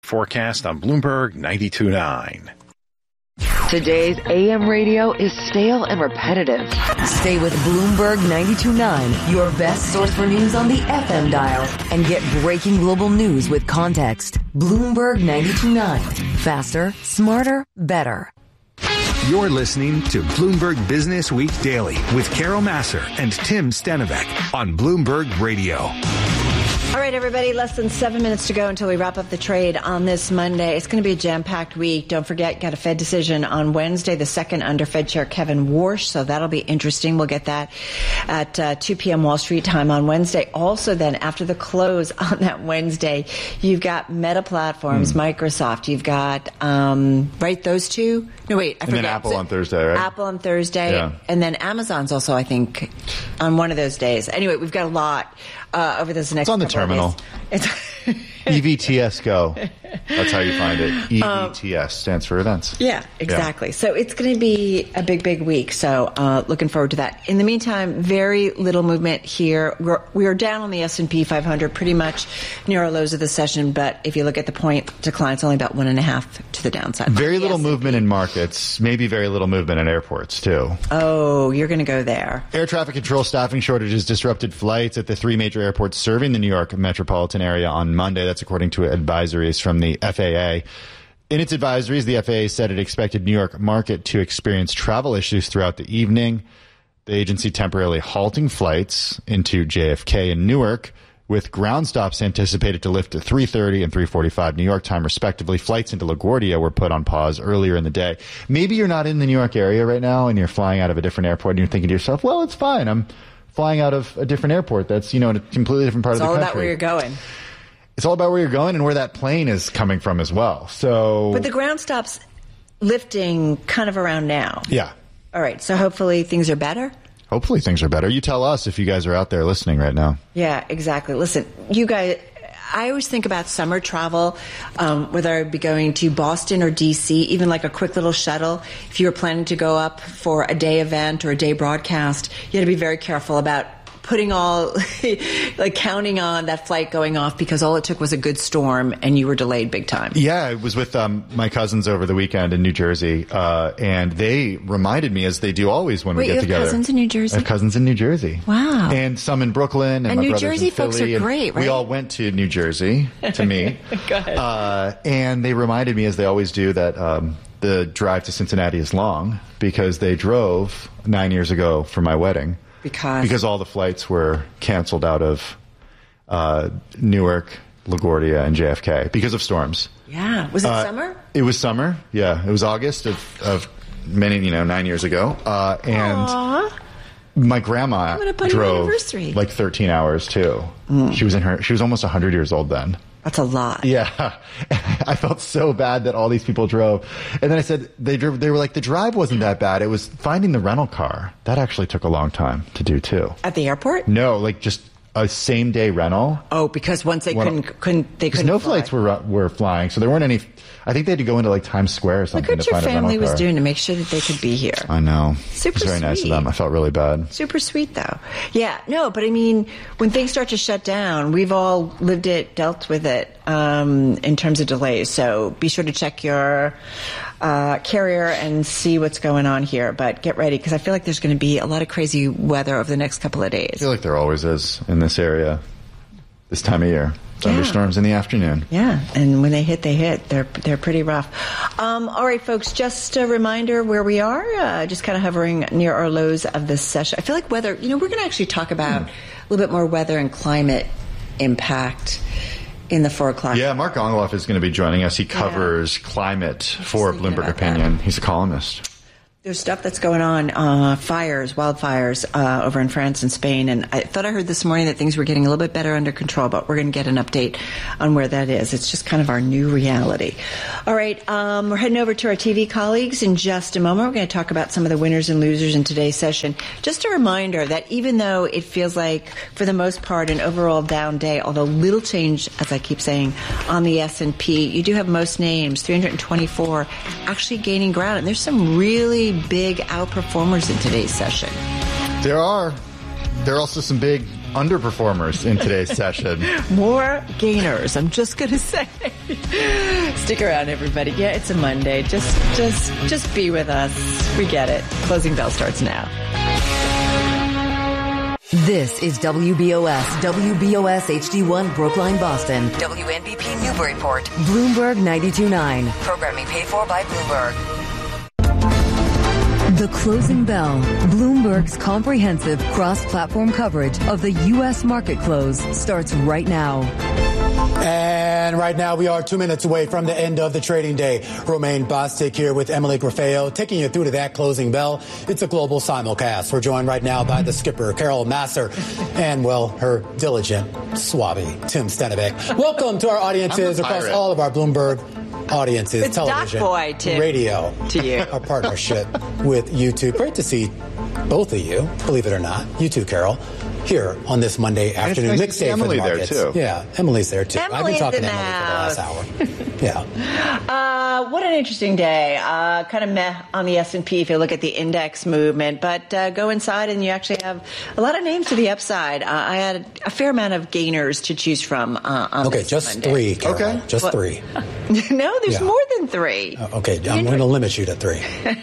Forecast on Bloomberg 92.9. Today's AM radio is stale and repetitive. Stay with Bloomberg 92.9, your best source for news on the FM dial, and get breaking global news with context. Bloomberg 92.9. Faster, smarter, better. You're listening to Bloomberg Business Week Daily with Carol Massar and Tim Stenovec on Bloomberg Radio. All right, everybody, less than 7 minutes to go until we wrap up the trade on this Monday. It's going to be a jam-packed week. Don't forget, got a Fed decision on Wednesday, the second under Fed Chair Kevin Warsh, so that'll be interesting. We'll get that at 2 p.m. Wall Street time on Wednesday. Also, then, after the close on that Wednesday, you've got Meta Platforms, Microsoft. You've got, right, those two? No, wait, I forget. And then Apple on Thursday, right? Apple on Thursday. Yeah. And then Amazon's also, I think, on one of those days. Anyway, we've got a lot over this next couple of days. It's on the terminal. EVTS Go. That's how you find it. EVTS stands for events. Yeah, exactly. Yeah. So it's going to be a big, big week. So looking forward to that. In the meantime, very little movement here. We are down on the S&P 500 pretty much near our lows of the session. But if you look at the point decline, it's only about 1.5 to the downside. Very little movement in markets. Maybe very little movement in airports, too. Oh, you're going to go there. Air traffic control staffing shortages disrupted flights at the 3 major airports serving the New York metropolitan area on Monday. That's according to advisories from the FAA. In its advisories, the FAA said it expected New York market to experience travel issues throughout the evening. The agency temporarily halting flights into JFK and Newark, with ground stops anticipated to lift at 3:30 and 3:45 New York time, respectively. Flights into LaGuardia were put on pause earlier in the day. Maybe you're not in the New York area right now and you're flying out of a different airport and you're thinking to yourself, well, it's fine. I'm flying out of a different airport that's, in a completely different part of the country. It's all about where you're going. It's all about where you're going and where that plane is coming from as well. But the ground stops lifting kind of around now. Yeah. All right. So hopefully things are better. Hopefully things are better. You tell us if you guys are out there listening right now. Yeah, exactly. Listen, you guys, I always think about summer travel, whether I'd be going to Boston or D.C., even like a quick little shuttle. If you were planning to go up for a day event or a day broadcast, you had to be very careful about putting counting on that flight going off because all it took was a good storm and you were delayed big time. Yeah, I was with my cousins over the weekend in New Jersey, and they reminded me, as they do always when we get together. You have cousins in New Jersey? I have cousins in New Jersey. Wow. And some in Brooklyn. And my New Jersey in Philly, folks are great, right? We all went to New Jersey to meet. Go ahead. And they reminded me, as they always do, that the drive to Cincinnati is long because they drove 9 years ago for my wedding. Because all the flights were canceled out of Newark, LaGuardia, and JFK because of storms. Yeah. Was it summer? It was summer. Yeah. It was August of many, 9 years ago. And Aww. My grandma drove like 13 hours too. She was almost 100 years old then. That's a lot. Yeah. I felt so bad that all these people drove. And then I said, they were like, the drive wasn't that bad. It was finding the rental car. That actually took a long time to do too. At the airport? No, like just a same day rental. Oh, because once they couldn't no fly. flights were flying. So there weren't any. I think they had to go into like Times Square or something. Look what to your find family a rental car. was doing to make sure that they could be here. I know. Super sweet. It was very nice of them. I felt really bad. Super sweet, though. Yeah, no, but I mean, when things start to shut down, we've all lived it, dealt with it in terms of delays. So be sure to check your carrier and see what's going on here. But get ready, because I feel like there's going to be a lot of crazy weather over the next couple of days. I feel like there always is in this area this time of year. Thunderstorms in the afternoon. Yeah, and when they hit, They're pretty rough. All right, folks, just a reminder where we are, just kind of hovering near our lows of this session. I feel like weather, we're going to actually talk about a little bit more weather and climate impact in the 4 o'clock. Yeah, Mark Ongoloff is going to be joining us. He covers climate for Bloomberg Opinion. He's a columnist. There's stuff that's going on, wildfires over in France and Spain. And I thought I heard this morning that things were getting a little bit better under control, but we're going to get an update on where that is. It's just kind of our new reality. All right, we're heading over to our TV colleagues in just a moment. We're going to talk about some of the winners and losers in today's session. Just a reminder that even though it feels like, for the most part, an overall down day, although little change, as I keep saying, on the S&P, you do have most names, 324, actually gaining ground. And there's some really big outperformers in today's session. There are also some big underperformers in today's session. More gainers, I'm just going to say. Stick around, everybody. Yeah, it's a Monday. Just be with us. We get it. Closing bell starts now. This is WBOS HD1 Brookline, Boston. WNBP Newburyport. Bloomberg 92.9. Programming paid for by Bloomberg. The Closing Bell, Bloomberg's comprehensive cross-platform coverage of the U.S. market close, starts right now. And right now we are 2 minutes away from the end of the trading day. Romaine Bostic here with Emily Grafeo, taking you through to that closing bell. It's a global simulcast. We're joined right now by the skipper, Carol Massar, and, well, her diligent swabby, Tim Stenovec. Welcome to our audiences across all of our Bloomberg audiences, it's television, Doc Boy, Tim. Radio, to you. Our partnership with YouTube. Great to see both of you, believe it or not. You too, Carol. Here on this Monday afternoon. Nice Mixed day for the markets. there, too. Yeah, Emily's there, too. I've been talking to Emily for the last hour. Yeah. What an interesting day. Kind of meh on the S&P if you look at the index movement. But go inside and you actually have a lot of names to the upside. I had a fair amount of gainers to choose from on Okay, this just Monday. three, Carol. Okay. Just three. No, there's Yeah. more than three. Okay, I'm going to limit you to three.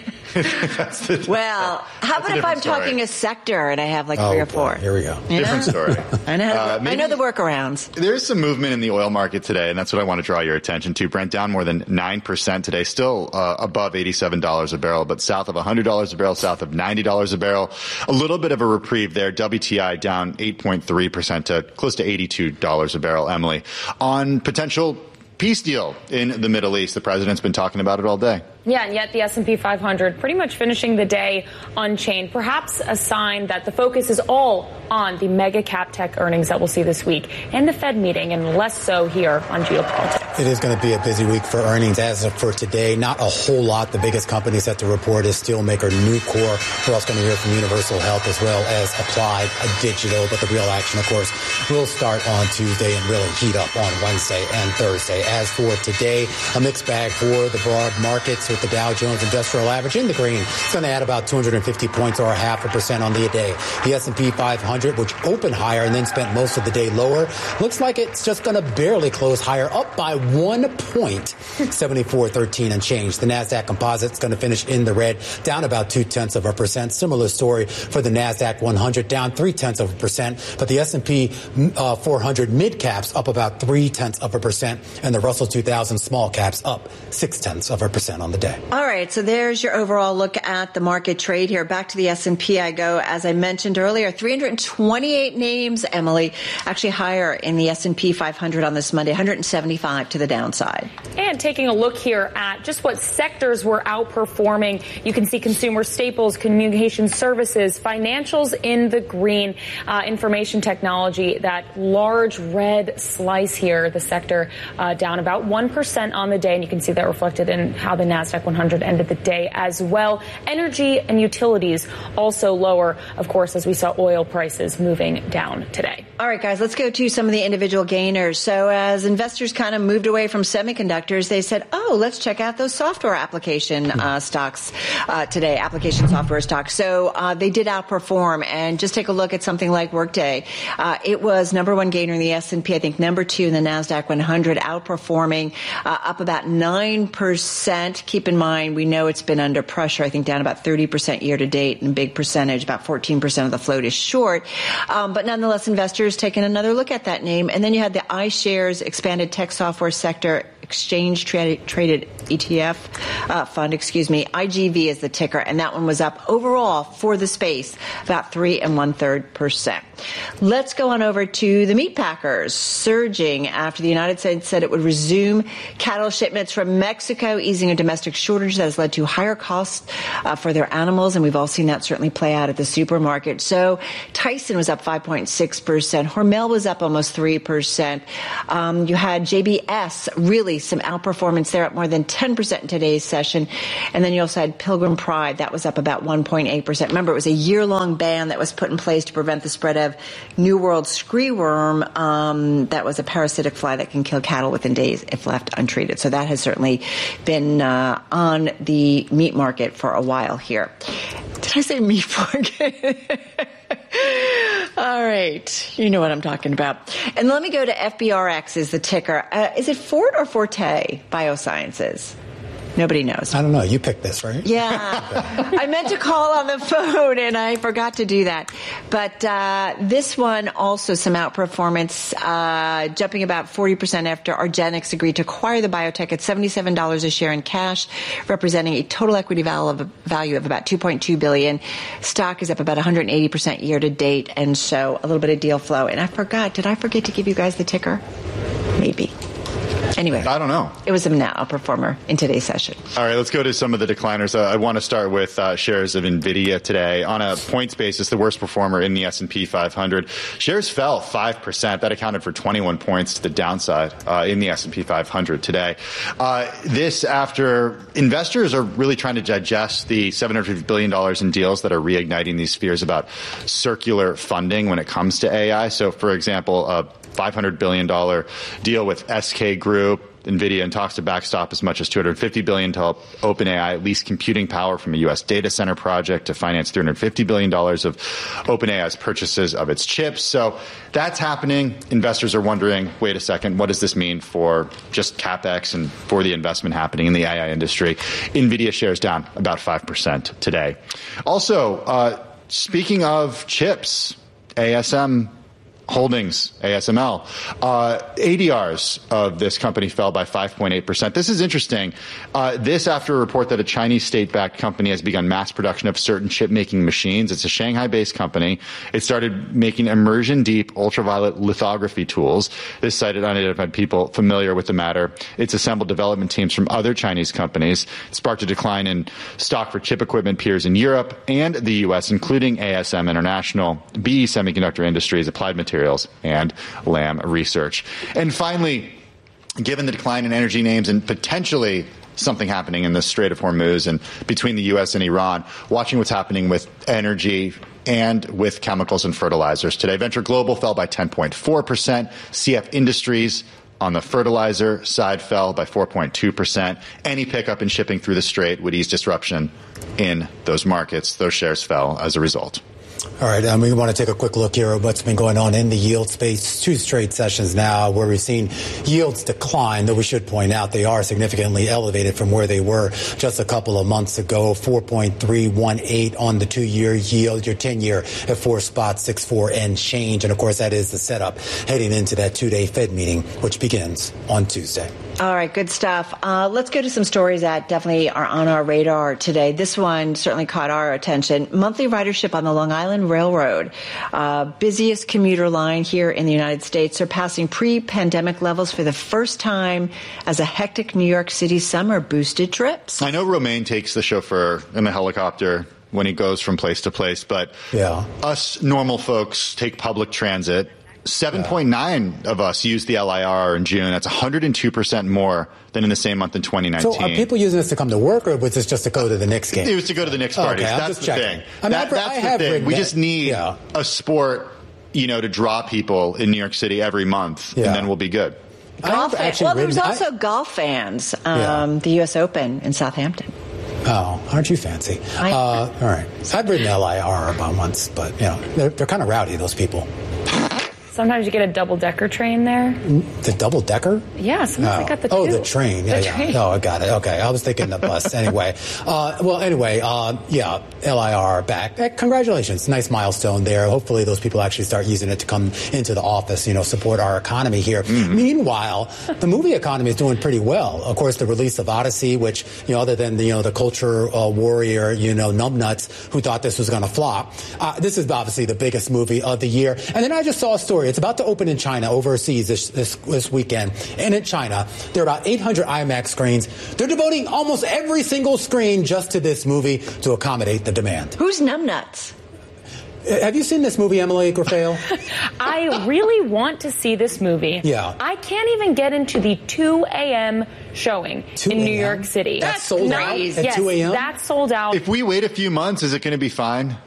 Well, how about if I'm talking a sector and I have like three or four? Boy, here we go. Different story. I know the workarounds. There's some movement in the oil market today, and that's what I want to draw your attention to. Brent down more than 9% today, still above $87 a barrel, but south of $100 a barrel, south of $90 a barrel. A little bit of a reprieve there. WTI down 8.3% to close to $82 a barrel, Emily. On potential peace deal in the Middle East, the president's been talking about it all day. Yeah, and yet the S&P 500 pretty much finishing the day unchanged. Perhaps a sign that the focus is all on the mega cap tech earnings that we'll see this week and the Fed meeting, and less so here on geopolitics. It is going to be a busy week for earnings. As of for today, not a whole lot. The biggest company set to report is steelmaker Nucor. We're also going to hear from Universal Health as well as Applied Digital. But the real action, of course, will start on Tuesday and really heat up on Wednesday and Thursday. As for today, a mixed bag for the broad markets, with the Dow Jones Industrial Average in the green. It's going to add about 250 points or 0.5% on the day. The S&P 500, which opened higher and then spent most of the day lower, looks like it's just going to barely close higher, up by 1 point, 74.13 and change. The NASDAQ Composite's going to finish in the red, down about 0.2%. Similar story for the NASDAQ 100, down 0.3%. But the S&P 400 mid caps up about 0.3%, and the Russell 2000 small caps up 0.6% on the day. All right, so there's your overall look at the market trade here. Back to the S&P I go. As I mentioned earlier, 328 names, Emily, actually higher in the S&P 500 on this Monday, 175 to the downside. And taking a look here at just what sectors were outperforming, you can see consumer staples, communication services, financials in the green, information technology, that large red slice here, the sector down about 1% on the day, and you can see that reflected in how the NASDAQ 100 ended the day as well. Energy and utilities also lower, of course, as we saw oil prices moving down today. All right, guys, let's go to some of the individual gainers. So as investors kind of moved away from semiconductors, they said, oh, let's check out those software application stocks today, application software stocks. So they did outperform. And just take a look at something like Workday. It was number one gainer in the S&P, I think number two in the NASDAQ 100, outperforming up about 9%. Keep in mind, we know it's been under pressure, I think down about 30% year to date, and a big percentage, about 14% of the float is short. But nonetheless, investors taking another look at that name. And then you had the iShares Expanded Tech Software Sector Exchange Traded ETF fund, IGV is the ticker, and that one was up overall for the space about 3 1/3%. Let's go on over to the meat packers, surging after the United States said it would resume cattle shipments from Mexico, easing a domestic shortage that has led to higher costs for their animals, and we've all seen that certainly play out at the supermarket. So Tyson was up 5.6%. Hormel was up almost 3%. You had JBS, really some outperformance there, up more than 10% in today's session. And then you also had Pilgrim Pride. That was up about 1.8%. Remember, it was a year-long ban that was put in place to prevent the spread of New World screeworm. That was a parasitic fly that can kill cattle within days if left untreated. So that has certainly been on the meat market for a while here. Did I say meat market? All right. You know what I'm talking about. And let me go to FBRX is the ticker. Is it Fort or Forte Biosciences? Nobody knows. I don't know. You picked this, right? Yeah. I meant to call on the phone, and I forgot to do that. But this one also some outperformance, jumping about 40% after argenx agreed to acquire the biotech at $77 a share in cash, representing a total equity value of about $2.2 billion. Stock is up about 180% year to date, and so a little bit of deal flow. And I forgot. Did I forget to give you guys the ticker? Maybe. Anyway, I don't know. It was a performer in today's session. All right, let's go to some of the decliners. I want to start with shares of NVIDIA today. On a points basis, the worst performer in the S&P 500. Shares fell 5%. That accounted for 21 points to the downside in the S&P 500 today. This after investors are really trying to digest the $750 billion in deals that are reigniting these fears about circular funding when it comes to AI. So, for example, $500 billion deal with SK Group, NVIDIA, and talks to backstop as much as $250 billion to help OpenAI lease computing power from a U.S. data center project to finance $350 billion of OpenAI's purchases of its chips. So that's happening. Investors are wondering, wait a second, what does this mean for just CapEx and for the investment happening in the AI industry? NVIDIA shares down about 5% today. Also, speaking of chips, ASM Holdings, ASML, ADRs of this company fell by 5.8%. This is interesting. This after a report that a Chinese state-backed company has begun mass production of certain chip-making machines. It's a Shanghai-based company. It started making immersion-deep ultraviolet lithography tools. This cited unidentified people familiar with the matter. It's assembled development teams from other Chinese companies. It sparked a decline in stock for chip equipment peers in Europe and the U.S., including ASM International, BE Semiconductor Industries, Applied Materials, and Lam Research. And finally, given the decline in energy names and potentially something happening in the Strait of Hormuz and between the U.S. and Iran, watching what's happening with energy and with chemicals and fertilizers today. Venture Global fell by 10.4%. CF Industries on the fertilizer side fell by 4.2%. Any pickup in shipping through the Strait would ease disruption in those markets. Those shares fell as a result. All right, we want to take a quick look here at what's been going on in the yield space. 2 straight sessions now where we've seen yields decline, though we should point out they are significantly elevated from where they were just a couple of months ago. 4.318 on the 2-year yield, your 10-year at 4.64 and change. And, of course, that is the setup heading into that 2-day Fed meeting, which begins on Tuesday. All right, good stuff. Let's go to some stories that definitely are on our radar today. This one certainly caught our attention. Monthly ridership on the Long Island Railroad, busiest commuter line here in the United States, surpassing pre-pandemic levels for the first time as a hectic New York City summer boosted trips. I know Romaine takes the chauffeur in the helicopter when he goes from place to place, but us normal folks take public transit. 7.9 of us used the LIR in June. That's 102% more than in the same month in 2019. So are people using this to come to work, or was this just to go to the Knicks game? It was to go to the Knicks parties. Okay, that's the thing. I mean, that's the thing. We just need a sport, to draw people in New York City every month, and then we'll be good. Golf well, there's also golf fans. The U.S. Open in Southampton. Oh, aren't you fancy? All right. I've ridden LIR about once, but, they're kind of rowdy, those people. Sometimes you get a double-decker train there. The double-decker? Yeah, sometimes they got the two. Oh, the train. Yeah. Oh, I got it. Okay, I was thinking the bus. Anyway. LIR back. Congratulations. Nice milestone there. Hopefully those people actually start using it to come into the office, support our economy here. Mm-hmm. Meanwhile, the movie economy is doing pretty well. Of course, the release of Odyssey, which, other than the culture warrior, numbnuts who thought this was going to flop, this is obviously the biggest movie of the year. And then I just saw a story. It's about to open in China overseas this weekend. And in China, there are about 800 IMAX screens. They're devoting almost every single screen just to this movie to accommodate the demand. Who's numbnuts? Have you seen this movie, Emily Grafale? I really want to see this movie. Yeah. I can't even get into the 2 a.m. showing in New York City. That's sold out at 2 a.m.? That's sold out. If we wait a few months, is it going to be fine?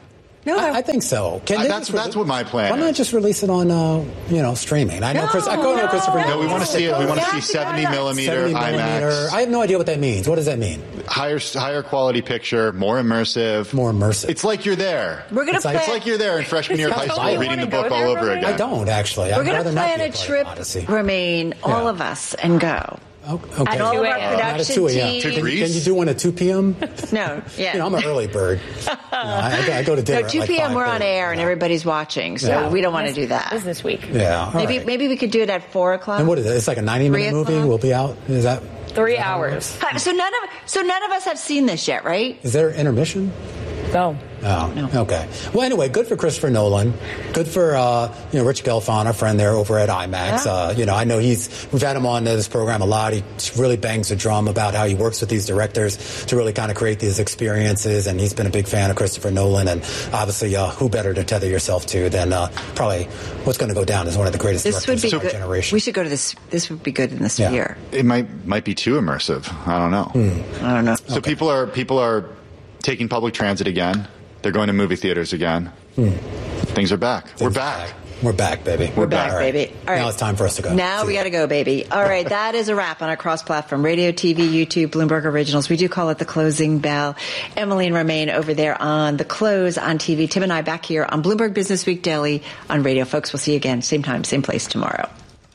No, I think so. That's what my plan Why not just release it on, streaming? I know Christopher. No, we want to see it. We want to see 70 millimeter IMAX. I have no idea what that means. What does that mean? Higher quality picture, more immersive. It's like you're there. We're going to It's like you're there in freshman year of high school reading the book all over again. I don't, actually. We're going to plan a trip, Romaine, all of us, and go. Okay. And all of our production team. Can you do one at 2 p.m.? No, yeah. I'm an early bird. I go to dinner. No, 2 p.m. we're on air and everybody's watching, so we don't want to do that. Business week. Yeah. Maybe we could do it at 4 o'clock. And what is it? It's like a 90-minute movie. We'll be out. Is that 3 hours? So none of us have seen this yet, right? Is there intermission? No. Oh, no. Okay. Well, anyway, good for Christopher Nolan. Good for, Rich Gelfond, our friend there over at IMAX. Yeah. I know we've had him on this program a lot. He really bangs the drum about how he works with these directors to really kind of create these experiences. And he's been a big fan of Christopher Nolan. And obviously, who better to tether yourself to than probably what's going to go down as one of the greatest directors of our generation. We should go to this. This would be good in this year. It might be too immersive. I don't know. I don't know. So people are taking public transit again. They're going to movie theaters again. Things are back. We're back. We're back, baby. We're back, baby. All right. Now it's time for us to go. Now we got to go, baby. All right. That is a wrap on our cross-platform radio, TV, YouTube, Bloomberg Originals. We do call it the closing bell. Emily and Romaine over there on the close on TV. Tim and I back here on Bloomberg Business Week Daily on radio. Folks, we'll see you again. Same time, same place tomorrow.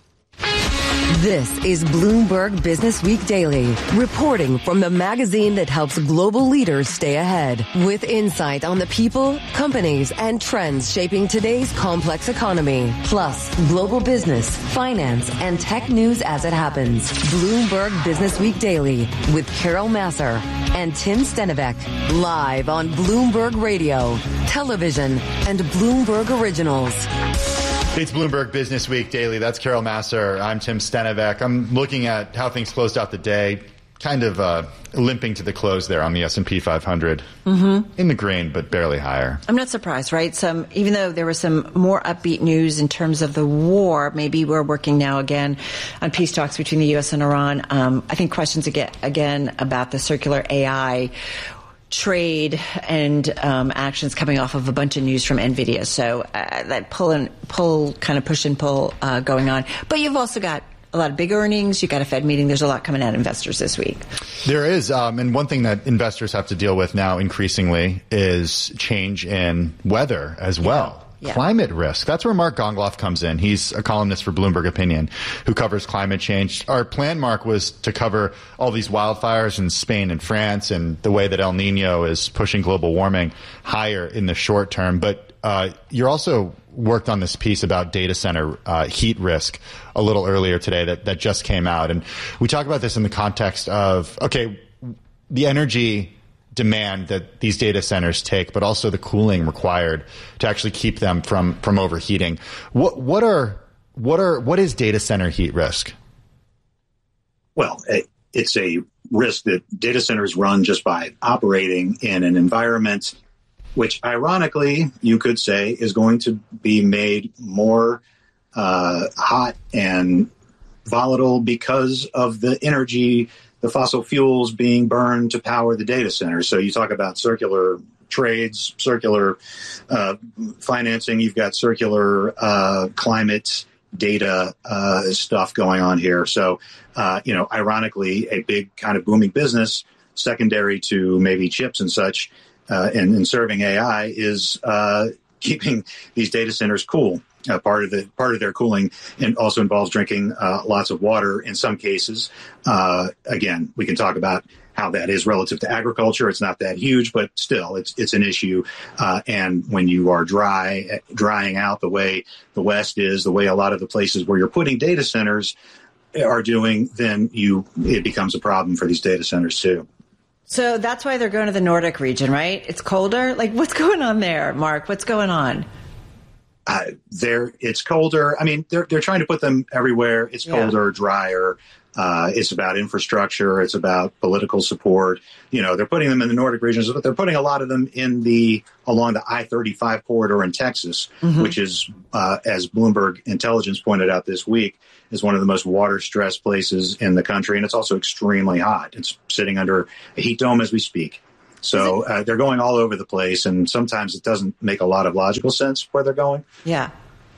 This is Bloomberg Business Week Daily, reporting from the magazine that helps global leaders stay ahead, with insight on the people, companies, and trends shaping today's complex economy, plus global business, finance, and tech news as it happens. Bloomberg Business Week Daily with Carol Massar and Tim Stenivek, live on Bloomberg Radio, television, and Bloomberg Originals. It's Bloomberg Business Week Daily. That's Carol Massar. I'm Tim Stenivek. I'm looking at how things closed out the day, kind of limping to the close there on the S&P 500. In the green, but barely higher. I'm not surprised, right? Even though there was some more upbeat news in terms of the war, maybe we're working now again on peace talks between the U.S. and Iran. I think questions again about the circular AI trade and actions coming off of a bunch of news from NVIDIA. So that kind of push and pull going on. But you've also got a lot of big earnings. You've got a Fed meeting. There's a lot coming at investors this week. There is. And one thing that investors have to deal with now increasingly is change in weather as well. Yeah. Climate risk. That's where Mark Gongloff comes in. He's a columnist for Bloomberg Opinion who covers climate change. Our plan, Mark, was to cover all these wildfires in Spain and France and the way that El Nino is pushing global warming higher in the short term. But you're also worked on this piece about data center heat risk a little earlier today that just came out. And we talk about this in the context of, the energy demand that these data centers take, but also the cooling required to actually keep them from overheating. What is data center heat risk? Well, it's a risk that data centers run just by operating in an environment which, ironically, you could say is going to be made more hot and volatile because of the energy, the fossil fuels being burned to power the data center. So you talk about circular trades, circular financing, you've got circular climate data stuff going on here. So, ironically, a big kind of booming business secondary to maybe chips and such and serving AI is keeping these data centers cool. Part of their cooling and also involves drinking lots of water in some cases. Again, we can talk about how that is relative to agriculture. It's not that huge, but still, it's an issue. And when you are drying out the way the West is, the way a lot of the places where you're putting data centers are doing, then it becomes a problem for these data centers too. So that's why they're going to the Nordic region, right? It's colder. Like, what's going on there, Mark? What's going on? It's colder. I mean, they're trying to put them everywhere. It's colder, drier. It's about infrastructure. It's about political support. They're putting them in the Nordic regions, but they're putting a lot of them along the I-35 corridor in Texas, which is, as Bloomberg Intelligence pointed out this week, is one of the most water-stressed places in the country. And it's also extremely hot. It's sitting under a heat dome as we speak. So they're going all over the place, and sometimes it doesn't make a lot of logical sense where they're going. Yeah.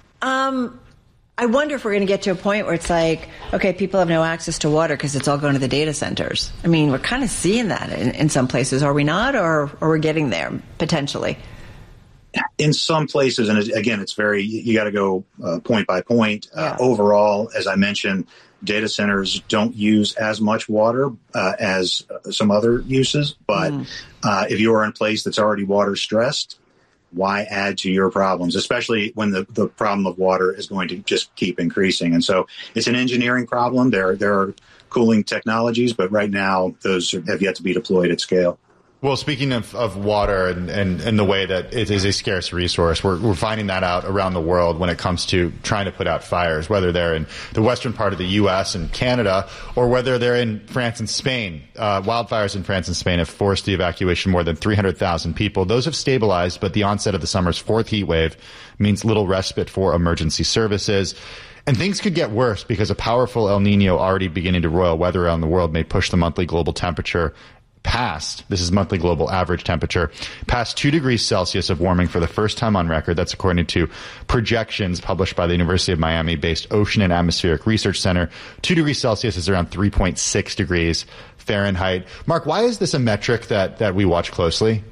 I wonder if we're going to get to a point where it's like, okay, people have no access to water because it's all going to the data centers. I mean, we're kind of seeing that in some places, are we not? Or we're getting there, potentially? In some places, and again, it's you got to go point by point. Overall, as I mentioned, data centers don't use as much water as some other uses. But if you are in a place that's already water stressed, why add to your problems, especially when the problem of water is going to just keep increasing? And so it's an engineering problem. There are cooling technologies, but right now those have yet to be deployed at scale. Well, speaking of water and the way that it is a scarce resource, we're finding that out around the world when it comes to trying to put out fires, whether they're in the western part of the U.S. and Canada or whether they're in France and Spain. Wildfires in France and Spain have forced the evacuation of more than 300,000 people. Those have stabilized, but the onset of the summer's fourth heat wave means little respite for emergency services. And things could get worse because a powerful El Nino already beginning to roil weather around the world may push the monthly global temperature this is monthly global average temperature, past 2 degrees Celsius of warming for the first time on record. That's according to projections published by the University of Miami-based Ocean and Atmospheric Research Center. 2 degrees Celsius is around 3.6 degrees Fahrenheit. Mark, why is this a metric that we watch closely?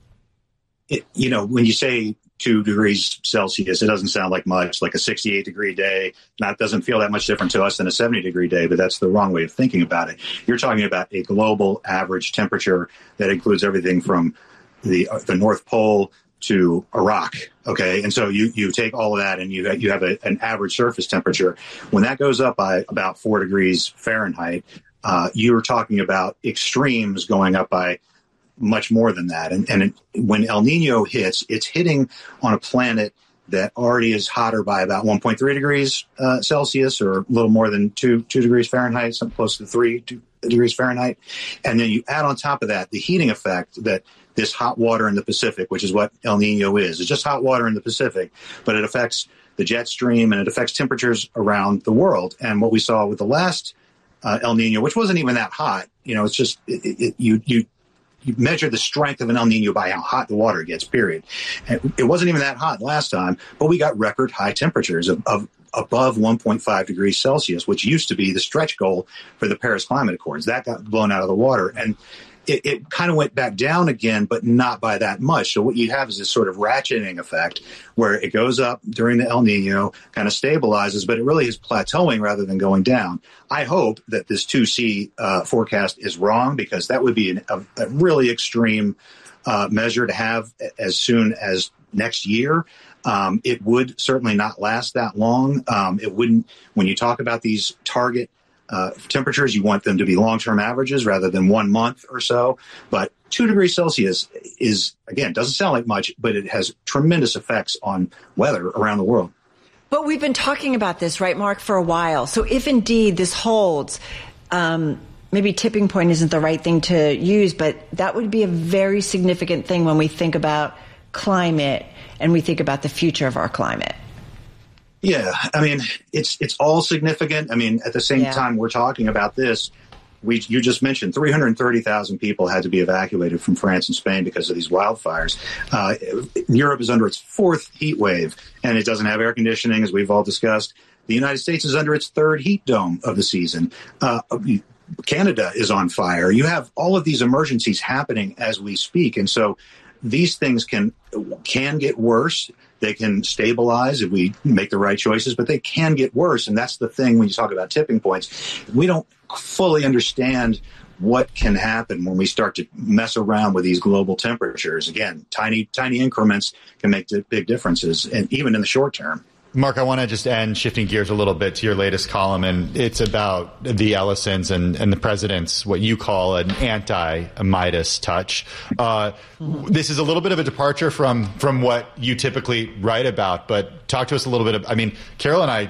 When you say 2 degrees Celsius, it doesn't sound like much, like a 68-degree day. That doesn't feel that much different to us than a 70-degree day, but that's the wrong way of thinking about it. You're talking about a global average temperature that includes everything from the North Pole to Iraq, okay? And so you take all of that and you have an average surface temperature. When that goes up by about 4 degrees Fahrenheit, you're talking about extremes going up by much more than that. And when El Nino hits, it's hitting on a planet that already is hotter by about 1.3 degrees Celsius, or a little more than 2 degrees Fahrenheit, something close to 3 degrees Fahrenheit. And then you add on top of that the heating effect that this hot water in the Pacific, which is what El Nino is. It's just hot water in the Pacific, but it affects the jet stream and it affects temperatures around the world. And what we saw with the last El Nino, which wasn't even that hot, it's just you measure the strength of an El Nino by how hot the water gets, period. And it wasn't even that hot last time, but we got record high temperatures of above 1.5 degrees Celsius, which used to be the stretch goal for the Paris Climate Accords. That got blown out of the water. And it kind of went back down again, but not by that much. So what you have is this sort of ratcheting effect where it goes up during the El Nino, kind of stabilizes, but it really is plateauing rather than going down. I hope that this 2C forecast is wrong, because that would be a really extreme measure to have as soon as next year. It would certainly not last that long. It wouldn't, when you talk about these target temperatures, you want them to be long-term averages rather than 1 month or so. But 2 degrees Celsius is, again, doesn't sound like much, but it has tremendous effects on weather around the world. But we've been talking about this, right, Mark, for a while. So if indeed this holds, maybe tipping point isn't the right thing to use, but that would be a very significant thing when we think about climate and we think about the future of our climate. Yeah, I mean, it's all significant. I mean, at the same time we're talking about this, you just mentioned 330,000 people had to be evacuated from France and Spain because of these wildfires. Europe is under its fourth heat wave, and it doesn't have air conditioning, as we've all discussed. The United States is under its third heat dome of the season. Canada is on fire. You have all of these emergencies happening as we speak, and so these things can get worse. They can stabilize if we make the right choices, but they can get worse. And that's the thing when you talk about tipping points. We don't fully understand what can happen when we start to mess around with these global temperatures. Again, tiny increments can make big differences, and even in the short term. Mark, I want to just end shifting gears a little bit to your latest column, and it's about the Ellisons and the president's, what you call an anti-Midas touch. This is a little bit of a departure from what you typically write about, but talk to us a little bit. I mean, Carol and I,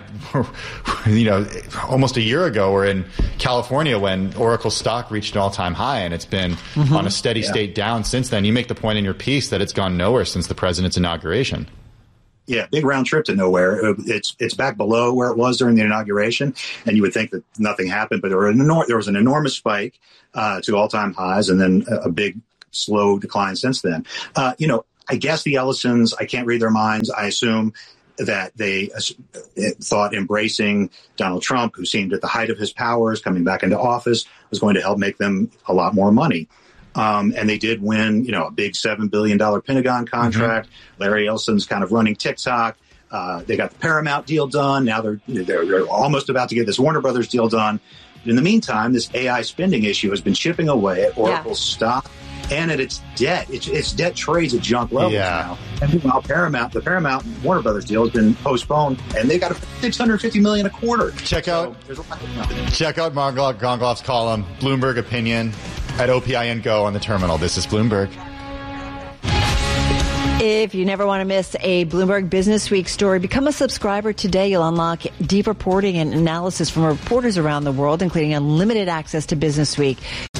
almost a year ago, were in California when Oracle stock reached an all-time high, and it's been on a steady state down since then. You make the point in your piece that it's gone nowhere since the president's inauguration. Yeah, big round trip to nowhere. It's back below where it was during the inauguration, and you would think that nothing happened, but there was an enormous spike to all-time highs, and then a big slow decline since then. I guess the Ellisons, I can't read their minds. I assume that they thought embracing Donald Trump, who seemed at the height of his powers, coming back into office, was going to help make them a lot more money. And they did win, a big $7 billion Pentagon contract. Mm-hmm. Larry Ellison's kind of running TikTok. They got the Paramount deal done. Now they're almost about to get this Warner Brothers deal done. In the meantime, this AI spending issue has been chipping away at Oracle's stock and at its debt. Its debt trades at junk levels now. And meanwhile, the Paramount Warner Brothers deal has been postponed, and they've got $650 million a quarter. Check out Mark Gongloff's column, Bloomberg Opinion, at OPIN Go on the terminal. This is Bloomberg. If you never want to miss a Bloomberg Business Week story, become a subscriber today. You'll unlock deep reporting and analysis from reporters around the world, including unlimited access to Business Week.